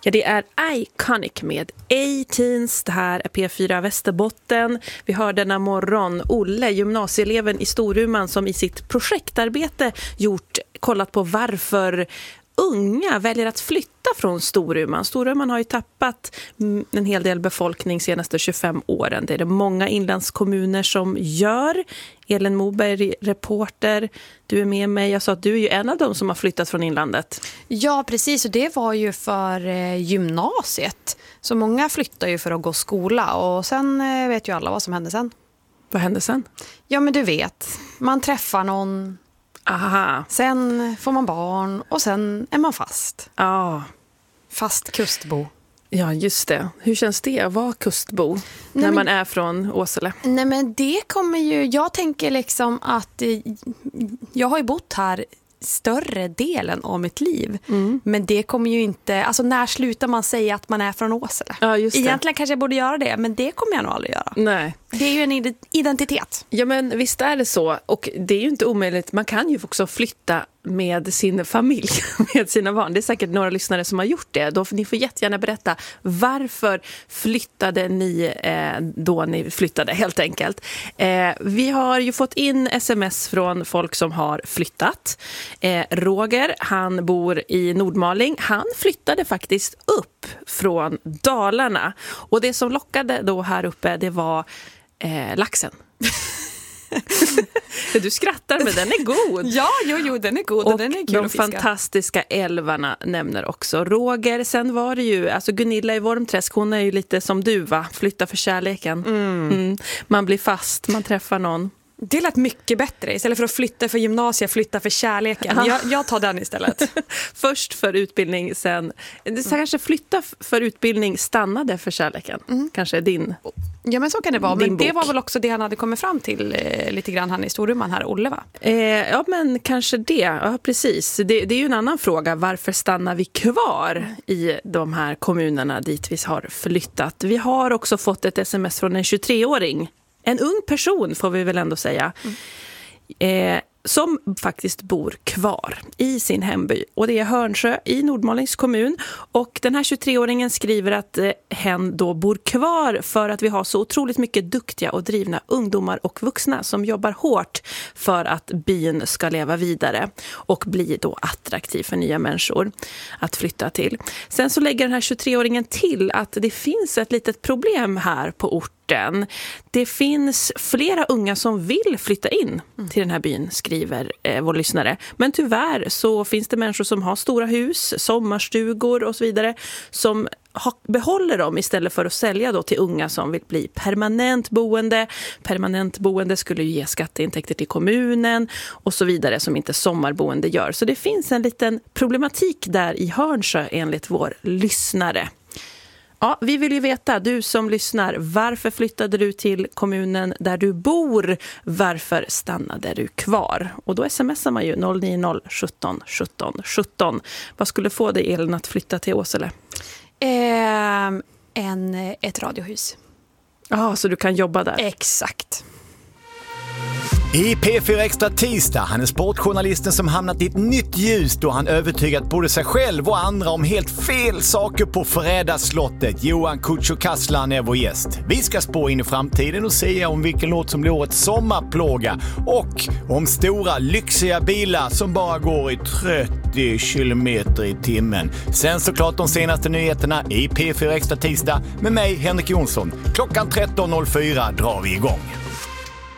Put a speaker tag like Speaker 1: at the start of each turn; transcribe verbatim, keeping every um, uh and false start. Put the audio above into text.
Speaker 1: Ja, det är Iconic med A-Teens. Det här är P fyra Västerbotten. Vi hör denna morgon Olle, gymnasieeleven i Storuman, som i sitt projektarbete gjort, kollat på varför unga väljer att flytta från Storuman. Storuman har ju tappat en hel del befolkning de senaste tjugofem åren. Det är det många inlandskommuner som gör. Elin Moberg, reporter, du är med mig. Jag sa att du är ju en av dem som har flyttat från inlandet.
Speaker 2: Ja, precis. Och det var ju för eh, gymnasiet. Så många flyttar ju för att gå skola. Och sen eh, vet ju alla vad som hände sen.
Speaker 1: Vad hände sen?
Speaker 2: Ja, men du vet. Man träffar någon.
Speaker 1: Aha.
Speaker 2: Sen får man barn och sen är man fast.
Speaker 1: Ja.
Speaker 2: Fast kustbo.
Speaker 1: Ja, just det. Hur känns det att vara kustbo? Nej, när
Speaker 2: men,
Speaker 1: man är från Åsele?
Speaker 2: Nej, men det kommer ju... Jag tänker liksom att... Jag har ju bott här större delen av mitt liv. Mm. Men det kommer ju inte... Alltså när slutar man säga att man är från Åsele?
Speaker 1: Ja, just det.
Speaker 2: Egentligen kanske jag borde göra det, men det kommer jag nog aldrig göra.
Speaker 1: Nej.
Speaker 2: Det är ju en identitet.
Speaker 1: Ja, men visst är det så. Och det är ju inte omöjligt. Man kan ju också flytta med sin familj, med sina barn. Det är säkert några lyssnare som har gjort det. Då får ni får jättegärna berätta varför flyttade ni eh, då ni flyttade, helt enkelt. Eh, vi har ju fått in sms från folk som har flyttat. Eh, Roger, han bor i Nordmaling. Han flyttade faktiskt upp från Dalarna. Och det som lockade då här uppe, det var eh, laxen. Du skrattar, men den är god.
Speaker 2: Ja, jo, jo, den är god och, och den är kul
Speaker 1: de
Speaker 2: att fiska.
Speaker 1: Fantastiska älvarna nämner också Roger. Sen var det ju, alltså Gunilla i Vormträsk, hon är ju lite som du, va? Flytta för kärleken. Mm. Mm. Man blir fast, man träffar någon.
Speaker 2: Det lät mycket bättre. Istället för att flytta för gymnasiet, flytta för kärleken. Jag, jag tar den istället.
Speaker 1: Först för utbildning, sen... Mm. Kanske flytta för utbildning, stannade för kärleken. Mm. Kanske din...
Speaker 2: Ja, men så kan det vara. Men
Speaker 1: bok.
Speaker 2: Det var väl också det han hade kommit fram till eh, lite grann, han i Storuman här, Olle, va?
Speaker 1: Eh, ja, men kanske det. Ja, precis. Det, det är ju en annan fråga. Varför stannar vi kvar i de här kommunerna dit vi har flyttat? Vi har också fått ett sms från en tjugotre-åring. En ung person, får vi väl ändå säga. Mm. Eh, som faktiskt bor kvar i sin hemby. Och det är Hörnsjö i Nordmalings kommun. Och den här tjugotre-åringen skriver att eh, hen då bor kvar för att vi har så otroligt mycket duktiga och drivna ungdomar och vuxna som jobbar hårt för att byn ska leva vidare och bli då attraktiv för nya människor att flytta till. Sen så lägger den här tjugotre-åringen till att det finns ett litet problem här på orten. Det finns flera unga som vill flytta in till den här byn, skriver eh, vår lyssnare. Men tyvärr så finns det människor som har stora hus, sommarstugor och så vidare, som ha, behåller dem istället för att sälja då till unga som vill bli permanent boende. Permanent boende skulle ju ge skatteintäkter till kommunen och så vidare, som inte sommarboende gör. Så det finns en liten problematik där i Hörnsjö enligt vår lyssnare. Ja, vi vill ju veta, du som lyssnar, varför flyttade du till kommunen där du bor? Varför stannade du kvar? Och då smsar man ju noll nio noll sjutton sjutton sjutton. Vad skulle få dig, Elin, att flytta till Åsele?
Speaker 2: Eh, en, ett radiohus.
Speaker 1: Ja, ah, så du kan jobba där?
Speaker 2: Exakt.
Speaker 3: I P fyra Extra tisdag, han är sportjournalisten som hamnat i ett nytt ljus då han övertygat både sig själv och andra om helt fel saker på Fredagsslottet. Johan Kücükaslan är vår gäst. Vi ska spå in i framtiden och säga om vilken låt som blir årets sommarplåga och om stora lyxiga bilar som bara går i trettio kilometer i timmen. Sen såklart de senaste nyheterna i P fyra Extra tisdag med mig, Henrik Jonsson. Klockan tretton noll fyra drar vi igång.